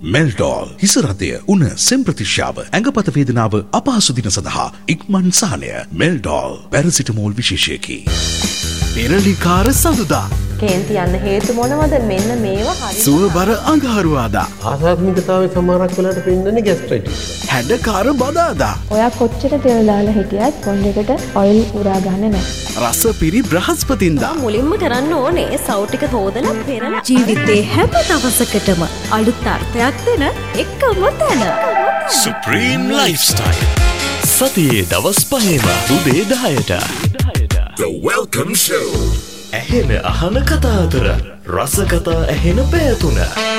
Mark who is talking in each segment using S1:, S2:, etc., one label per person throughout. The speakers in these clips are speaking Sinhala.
S1: මෙල්ඩෝල් හිසරදය උන සෙම්ප්‍රතිශ්‍යාව ඇඟපත වේදනාව අපහසු දින සඳහා ඉක්මන් සහනය. මෙල්ඩෝල් පැරසිටමෝල් විශේෂයකි.
S2: පෙරලිකාර සඳුදා
S3: කේන්ති යන්න හේතු මොනවද? මෙන්න මේවා හරි.
S2: සුවබර අඟහරුවාදා
S4: ආසාත්මිකතාවයේ සමහරක් වෙලාවට පෙන්නන්නේ ગેස්ට්‍රයිටිස්.
S2: හැඩකාර බදාදා
S5: ඔයා කොච්චර තෙල් දාලා හිටියත් කොණ්ඩෙකට ඔයිල් උරා ගන්න නැහැ.
S2: රසපිරි බ්‍රහස්පතින්දා
S3: මුලින්ම කරන්න ඕනේ සව් ටික හොදලා පෙරලා ජීවිතේ හැම දවසකටම අලුත් අර්ථයක් දෙන එකම තැන.
S6: Supreme Lifestyle. සතියේ දවස් 5ම උදේ 10ට. The Welcome Show. ඇහෙන අහන කතා අතර රස කතා ඇහෙන පැය 3.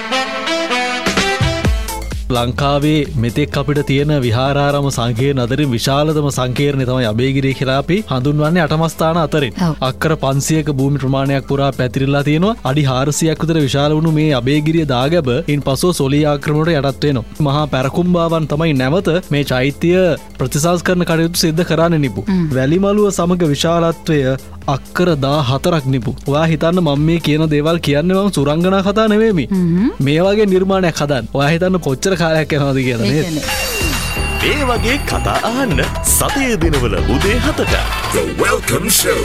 S7: ලංකාවේ මෙතෙක් අපිට තියෙන විහාරාරම සංකීර්ණ අතරින් විශාලතම සංකීර්ණය තමයි අබේගිරිය කියලා අපි හඳුන්වන්නේ 8ම ස්ථාන අතරින්. අක්කර 500ක භූමි ප්‍රමාණයක් පුරා පැතිරිලා තියෙනවා. අඩි 400ක් විතර විශාල වුණු මේ අබේගිරිය දාගැබ ඉන්පසුව සොලී ආක්‍රමණයට යටත් වෙනවා. මහා පැරකුම්බාවන් තමයි නැවත මේ චෛත්‍ය ප්‍රතිසංස්කරණ කටයුතු සිද්ධ කරන්න නිපු. වැලිමලුව සමග විශාලත්වය අක්කර 14ක් නිපු. ඔයා හිතන්න මම මේ කියන දේවල් කියන්නේ මම සුරංගනා කතා නෙවෙයි. මේ වගේ නිර්මාණයක් හදන්න. ඔයා හිතන්න කොච්චර කාලයක් යනවද කියලා නේද?
S6: මේ වගේ කතා අහන්න සතියේ දිනවල උදේ 7ට The Welcome Show.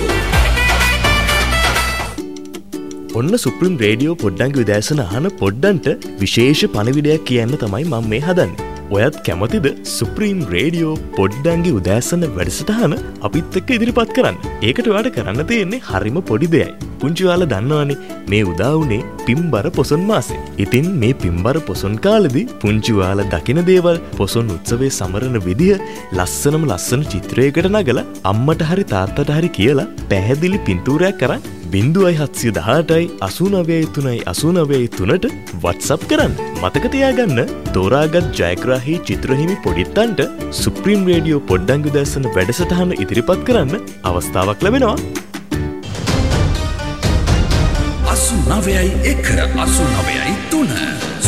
S6: ඔන්න සුප්‍රීම රේඩියෝ පොඩ්ඩන්ගේ උදෑසන අහන පොඩ්ඩන්ට විශේෂ පණිවිඩයක් කියන්න තමයි මම මේ හදන්නේ. ඔයත් කැමතිද සුප්‍රීම් රේඩියෝ පොඩ්ඩන්ගේ උදෑසන වැඩසටහන අපිත් එක්ක ඉදිරිපත් කරන්න? ඒකට ඔයාලට කරන්න තියෙන්නේ හරිම පොඩි දෙයයි. පුංචි ඔයාලා දන්නවනේ මේ උදා වුනේ පින්බර පොසොන් මාසේ. ඉතින් මේ පින්බර පොසොන් කාලෙදී පුංචි ඔයාලා දකින දේවල් පොසොන් උත්සවයේ සමරන විදිය ලස්සන චිත්‍රයකට නගලා අම්මට හරි තාත්තට හරි කියලා පැහැදිලි පින්තූරයක් කරන් 0718යි 89යි 89යි 3ට WhatsApp කරන්න. මතක තියාගන්න තෝරාගත් ජයග්‍රාහී චිත්‍රහිමි පොඩිත්තන්ට සුප්‍රීම් රේඩියෝ පොඩ්ඩන්ගේ උදෑසන වැඩසටහන ඉදිරිපත් කරන්න අවස්ථාවක් ලැබෙනවා.
S1: 89.1 89.3